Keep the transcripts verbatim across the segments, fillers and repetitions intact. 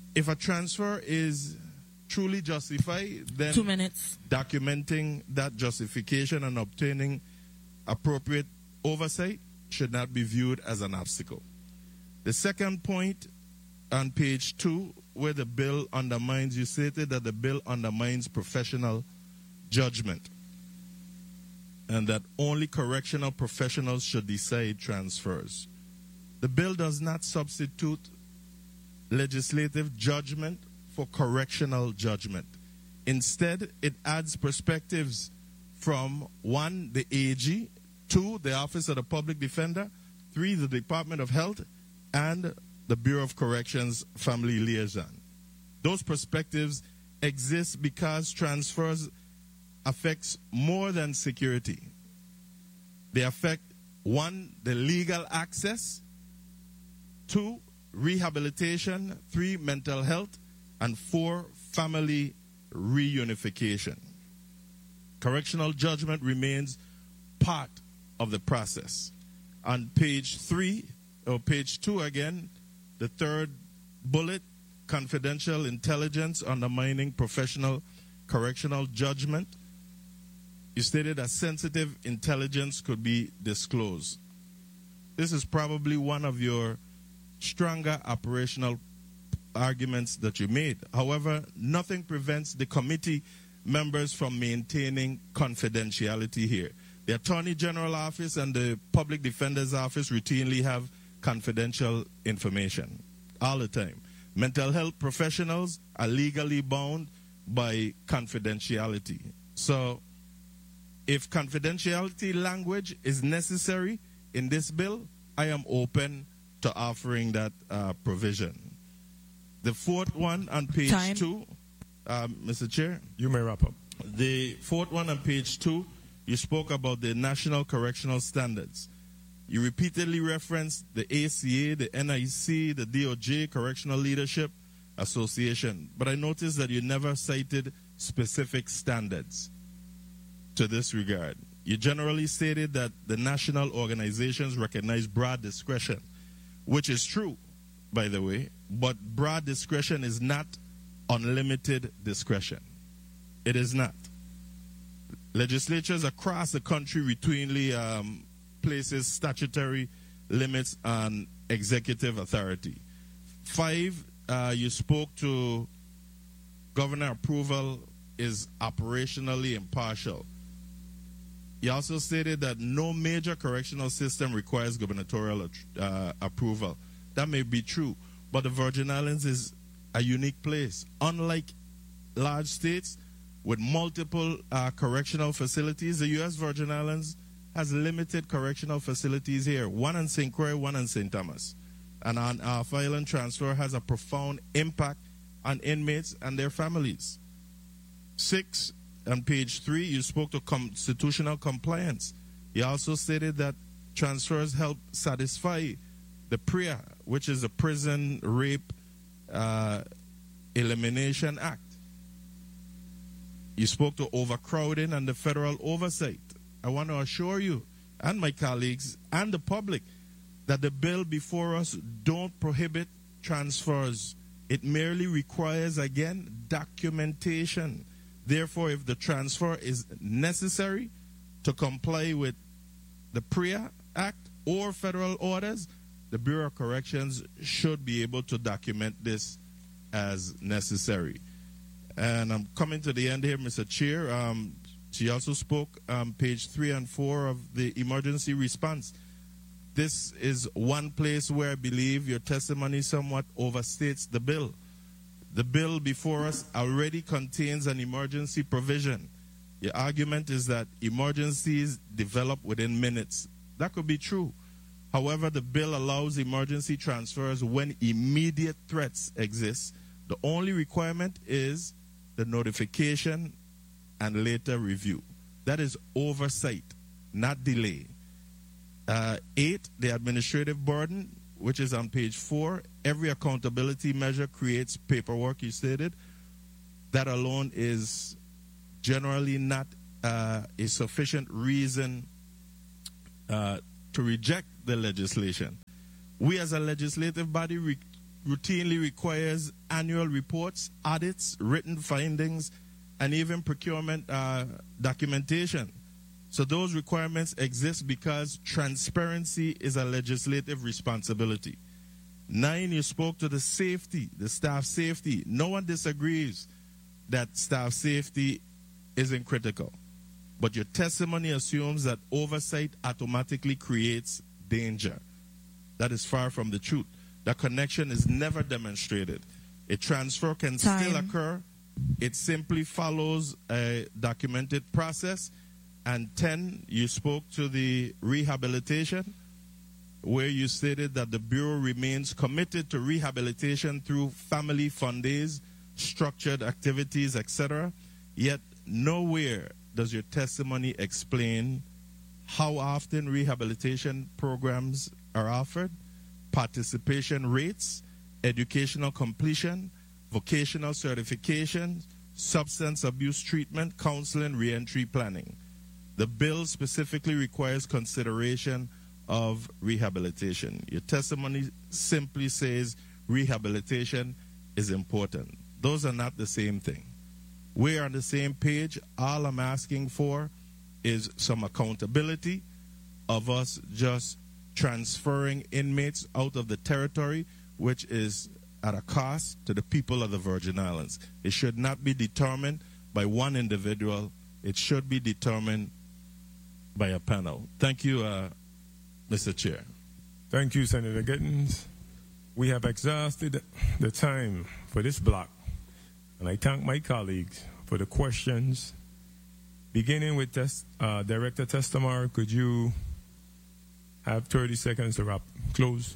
If a transfer is truly justified, then Two minutes. documenting that justification and obtaining appropriate oversight should not be viewed as an obstacle. The second point on page two, where the bill undermines, you stated that the bill undermines professional judgment and that only correctional professionals should decide transfers. The bill does not substitute legislative judgment for correctional judgment. Instead, it adds perspectives from one, the A G, two, the Office of the Public Defender, three, the Department of Health, and the Bureau of Corrections Family Liaison. Those perspectives exist because transfers affects more than security. They affect, one, the legal access, two, rehabilitation, three, mental health, and four, family reunification. Correctional judgment remains part of the process. On page three, or page two again, the third bullet, confidential intelligence undermining professional correctional judgment. You stated that sensitive intelligence could be disclosed. This is probably one of your stronger operational arguments that you made. However, nothing prevents the committee members from maintaining confidentiality here. The Attorney General Office and the Public Defender's Office routinely have confidential information all the time. Mental health professionals are legally bound by confidentiality. So, if confidentiality language is necessary in this bill, I am open to offering that uh, provision. The fourth one on page Time. two, uh, Mister Chair. You may wrap up. The fourth one on page two, you spoke about the National Correctional Standards. You repeatedly referenced the A C A, the N I C, the D O J, Correctional Leadership Association. But I noticed that you never cited specific standards to this regard. You generally stated that the national organizations recognize broad discretion, which is true, by the way, but broad discretion is not unlimited discretion. It is not. Legislatures across the country routinely um, places statutory limits on executive authority. Five, uh, you spoke to governor approval is operationally impartial. You also stated that no major correctional system requires gubernatorial uh, approval. That may be true, but the Virgin Islands is a unique place. Unlike large states with multiple uh, correctional facilities, the U S Virgin Islands has limited correctional facilities here, one in Saint Croix, one in Saint Thomas. And on Off Island, transfer has a profound impact on inmates and their families. Six, on page three, you spoke to constitutional compliance. You also stated that transfers help satisfy the P R E A, which is the Prison Rape uh, Elimination Act. You spoke to overcrowding and the federal oversight. I want to assure you and my colleagues and the public that the bill before us don't prohibit transfers. It merely requires, again, documentation. Therefore, if the transfer is necessary to comply with the P R E A Act or federal orders, the Bureau of Corrections should be able to document this as necessary. And I'm coming to the end here, Mister Chair. Um, she also spoke um, page three and four of the emergency response. This is one place where I believe your testimony somewhat overstates the bill. The bill before us already contains an emergency provision. Your argument is that emergencies develop within minutes. That could be true. However, the bill allows emergency transfers when immediate threats exist. The only requirement is the notification and later review. That is oversight, not delay. Uh, eight, the administrative burden, which is on page four. Every accountability measure creates paperwork, you stated. That alone is generally not uh, a sufficient reason uh, to reject the legislation. We as a legislative body re routinely requires annual reports, audits, written findings, and even procurement uh, documentation. So those requirements exist because transparency is a legislative responsibility. Nine, you spoke to the safety, the staff safety. No one disagrees that staff safety isn't critical. But your testimony assumes that oversight automatically creates danger. That is far from the truth. The connection is never demonstrated. A transfer can Time. still occur. It simply follows a documented process. And ten, you spoke to the rehabilitation, where you stated that the Bureau remains committed to rehabilitation through family fund days, structured activities, et cetera. Yet nowhere does your testimony explain how often rehabilitation programs are offered, participation rates, educational completion, vocational certification, substance abuse treatment, counseling, reentry planning. The bill specifically requires consideration of rehabilitation. Your testimony simply says rehabilitation is important. Those are not the same thing. We're on the same page. All I'm asking for is some accountability of us just transferring inmates out of the territory, which is at a cost to the people of the Virgin Islands. It should not be determined by one individual. It should be determined by a panel. Thank you, uh, Mister Chair. Thank you, Senator Gittins. We have exhausted the time for this block, and I thank my colleagues for the questions. Beginning with test, uh, Director Testamar, could you have thirty seconds to wrap, close?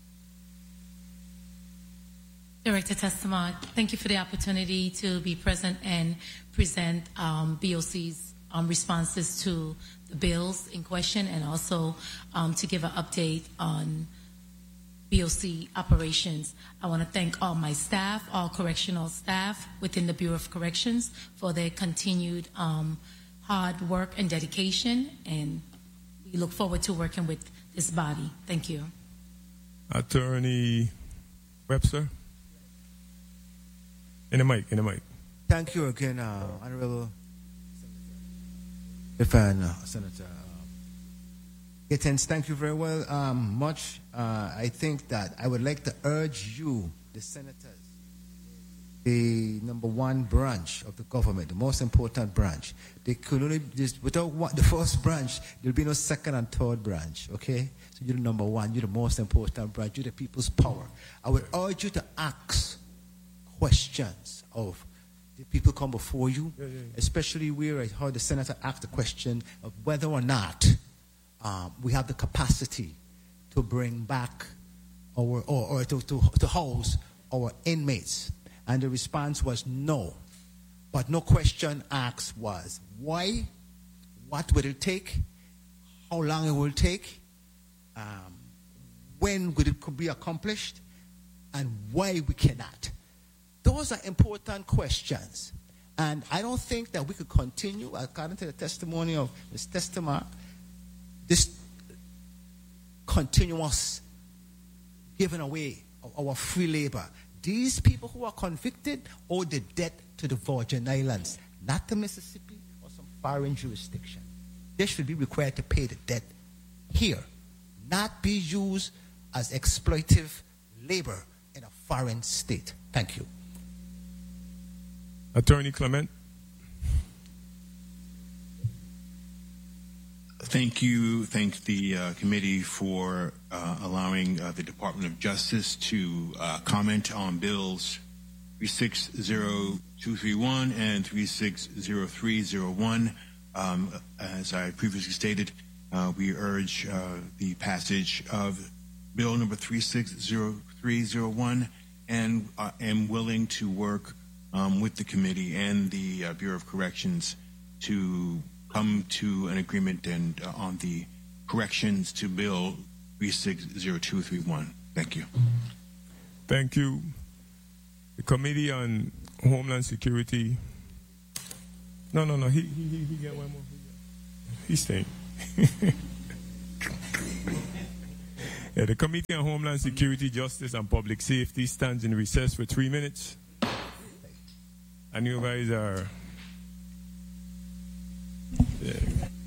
Director Testamar, thank you for the opportunity to be present and present um, B O C's um, responses to the bills in question, and also um, to give an update on B O C operations. I want to thank all my staff, all correctional staff within the Bureau of Corrections for their continued um, hard work and dedication, and we look forward to working with this body. Thank you. Attorney Webster? In the mic, in the mic. Thank you again, uh, Honorable Defan, uh, Senator Gittins. Thank you very well um, much. Uh, I think that I would like to urge you, the senators, the number one branch of the government, the most important branch. They could only just without one, the first branch, there'll be no second and third branch. Okay, so you're the number one. You're the most important branch. You're the people's power. I would urge you to ask questions of the people come before you, yeah, yeah, yeah. especially where I heard the senator ask the question of whether or not um, we have the capacity to bring back our or, or to, to, to house our inmates. And the response was no. But no question asked was why, what would it take, how long it will take, um, when would it could be accomplished, and why we cannot. Those are important questions. And I don't think that we could continue, according to the testimony of Miz Testamar, this continuous giving away of our free labor. These people who are convicted owe the debt to the Virgin Islands, not to Mississippi or some foreign jurisdiction. They should be required to pay the debt here, not be used as exploitive labor in a foreign state. Thank you. Attorney Clement. Thank you. Thank the uh, committee for uh, allowing uh, the Department of Justice to uh, comment on bills three six zero two three one and three six zero three zero one. Um, as I previously stated, uh, we urge uh, the passage of bill number three six zero three zero one, and uh, am willing to work um, with the committee and the uh, Bureau of Corrections to come to an agreement and uh, on the corrections to bill three six zero two three one. Thank you. Thank you. The Committee on Homeland Security. No, no, no. He he he, he got one more. He's staying. Yeah, the Committee on Homeland Security, Justice, and Public Safety stands in recess for three minutes. And you guys are... Yeah.